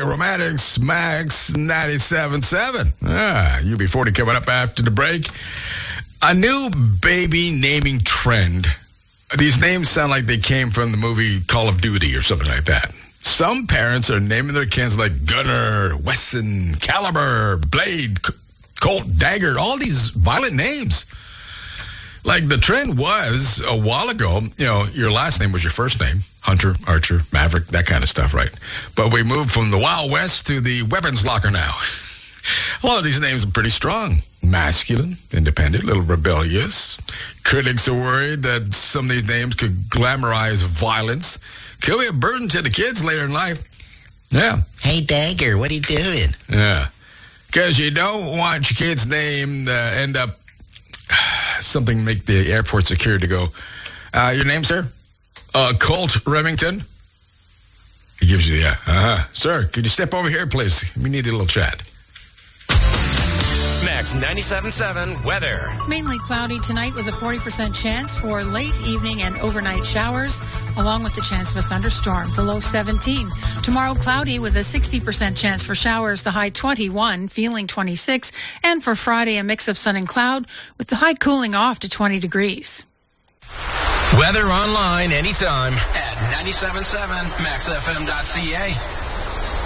Romantics, Max 97.7. UB40 coming up after the break. A new baby naming trend. These names sound like they came from the movie Call of Duty or something like that. Some parents are naming their kids like Gunner, Wesson, Caliber, Blade, Colt, Dagger, all these violent names. Like the trend was a while ago, your last name was your first name. Hunter, Archer, Maverick, that kind of stuff, right? But we moved from the Wild West to the weapons locker now. A lot of these names are pretty strong. Masculine, independent, a little rebellious. Critics are worried that some of these names could glamorize violence. Could be a burden to the kids later in life. Yeah. Hey, Dagger, what are you doing? Yeah. Because you don't want your kid's name to end up something make the airport security go, your name, sir? Colt Remington? He gives you the, Sir, could you step over here, please? We need a little chat. Max 97.7 weather. Mainly cloudy tonight with a 40% chance for late evening and overnight showers, along with the chance of a thunderstorm, the low 17. Tomorrow cloudy with a 60% chance for showers, the high 21, feeling 26. And for Friday, a mix of sun and cloud with the high cooling off to 20 degrees. Weather online anytime at 97.7maxfm.ca.